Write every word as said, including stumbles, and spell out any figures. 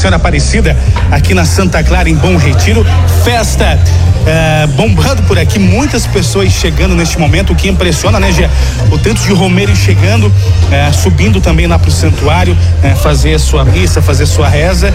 Senhora Aparecida, aqui na Santa Clara, em Bom Retiro. Festa é, bombando por aqui, muitas pessoas chegando neste momento, o que impressiona, né, Gê? O tanto de romeiros chegando, é, subindo também lá pro santuário, é, fazer a sua missa, fazer sua reza.